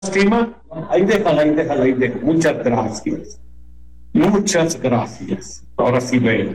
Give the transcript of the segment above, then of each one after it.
lástima. Ahí déjala. Muchas gracias. Muchas gracias. Ahora sí veo.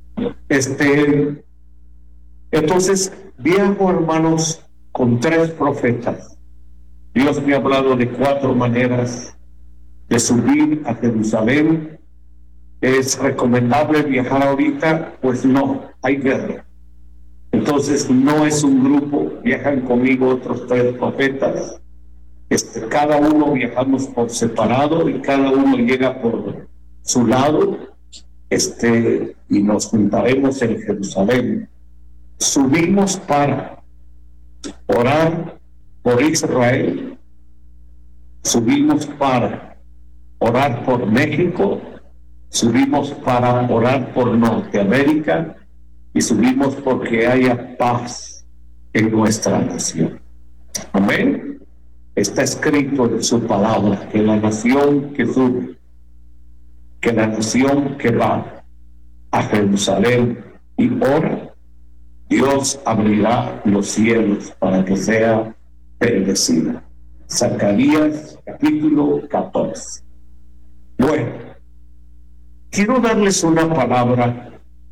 Entonces, viajo, hermanos, con 3 profetas. Dios me ha hablado de 4 maneras de subir a Jerusalén. ¿Es recomendable viajar ahorita? Pues no, hay guerra. Entonces, no es un grupo, viajan conmigo otros 3 profetas. Cada uno viajamos por separado y cada uno llega por su lado, y nos juntaremos en Jerusalén. Subimos para orar por Israel, subimos para orar por México, subimos para orar por Norteamérica y subimos porque haya paz en nuestra nación. Amén. Está escrito en su palabra que la nación que sube, que la nación que va a Jerusalén y ora, Dios abrirá los cielos para que sea bendecida. Zacarías capítulo 14. Bueno, quiero darles una palabra.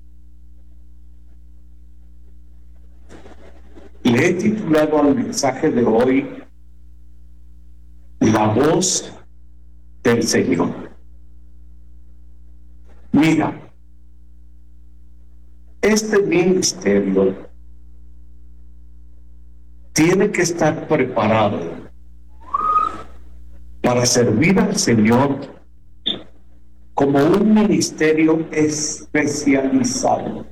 Le he titulado al mensaje de hoy La voz del Señor. Mira, este ministerio tiene que estar preparado para servir al Señor como un ministerio especializado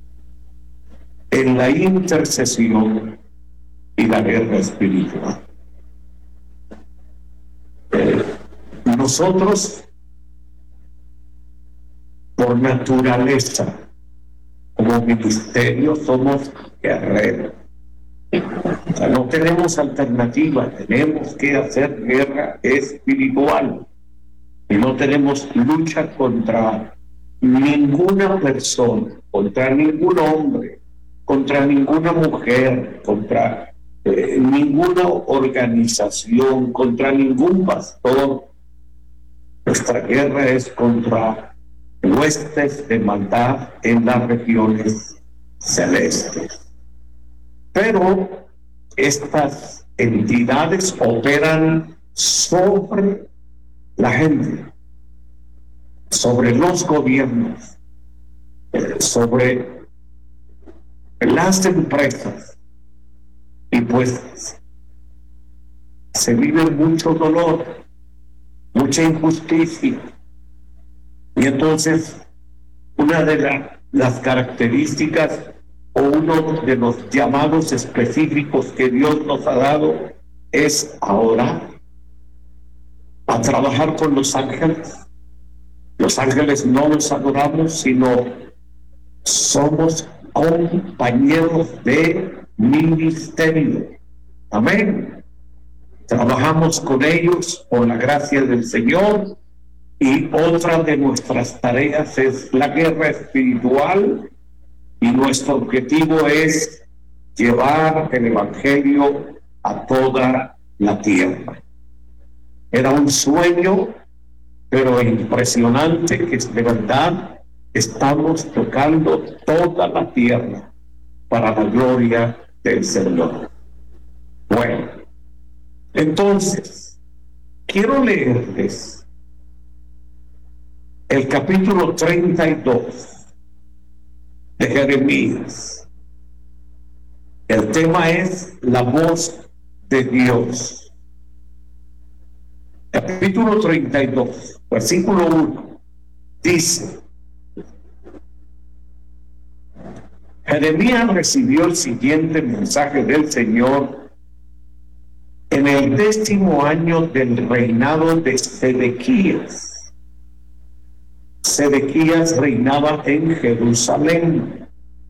en la intercesión y la guerra espiritual. Nosotros, por naturaleza, como ministerio, somos guerreros. O sea, no tenemos alternativa, tenemos que hacer guerra espiritual. Y no tenemos lucha contra ninguna persona, contra ningún hombre, contra ninguna mujer, contra ninguna organización, contra ningún pastor. Nuestra guerra es contra huestes de maldad en las regiones celestes. Pero estas entidades operan sobre la gente, sobre los gobiernos, sobre las empresas, y pues se vive mucho dolor, mucha injusticia. Y entonces una de las características o uno de los llamados específicos que Dios nos ha dado es ahora a trabajar con los ángeles. Los ángeles no los adoramos, sino somos compañeros de ministerio. Amén. Trabajamos con ellos por la gracia del Señor, y otra de nuestras tareas es la guerra espiritual, y nuestro objetivo es llevar el evangelio a toda la tierra. Era un sueño, pero impresionante, que de verdad estamos tocando toda la tierra para la gloria del Señor. Bueno, entonces quiero leerles el capítulo 32 de Jeremías. El tema es la voz de Dios. Capítulo 32, versículo 1, dice: Jeremías recibió el siguiente mensaje del Señor en el 10º año del reinado de Sedequías. Sedequías reinaba en Jerusalén,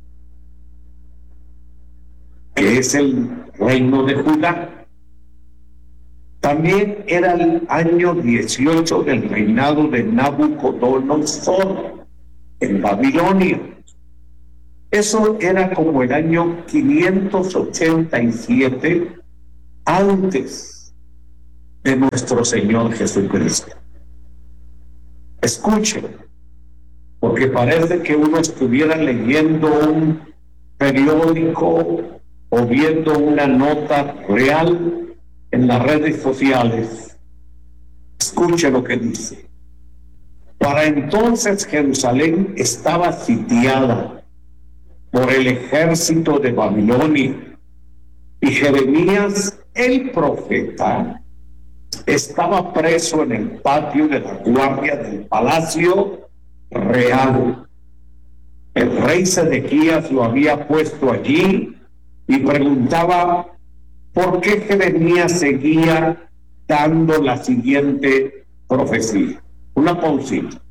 que es el reino de Judá. También era el año 18 del reinado de Nabucodonosor en Babilonia. Eso era como el año 587 antes de nuestro Señor Jesucristo. Escuchen, porque parece que uno estuviera leyendo un periódico o viendo una nota real en las redes sociales. Escuche lo que dice. Para entonces Jerusalén estaba sitiada por el ejército de Babilonia y Jeremías, el profeta, estaba preso en el patio de la guardia del palacio real. El rey Sedequías lo había puesto allí y preguntaba por qué Jeremías seguía dando la siguiente profecía. Una pausita.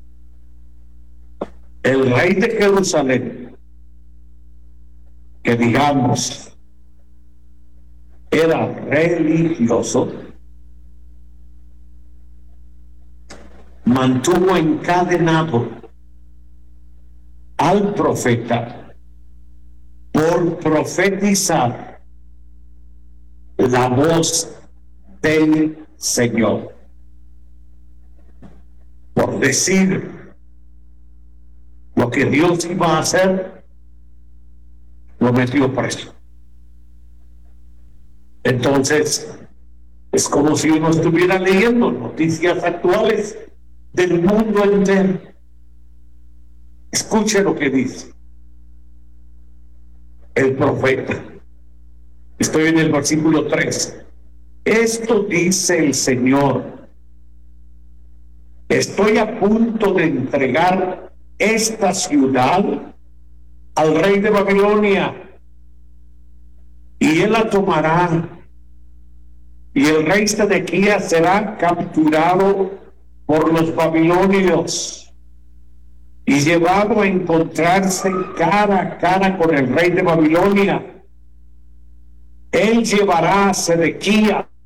El rey de Jerusalén, que digamos era religioso, mantuvo encadenado al profeta por profetizar la voz del Señor, por decir lo que Dios iba a hacer. Lo metió preso. Entonces es como si uno estuviera leyendo noticias actuales del mundo entero. Escuche lo que dice el profeta. Estoy en el versículo 3. Esto dice el Señor: estoy a punto de entregar esta ciudad al rey de Babilonia, y él la tomará, y el rey Sedequías será capturado por los babilonios y llevado a encontrarse cara a cara con el rey de Babilonia. Él llevará a Sedequías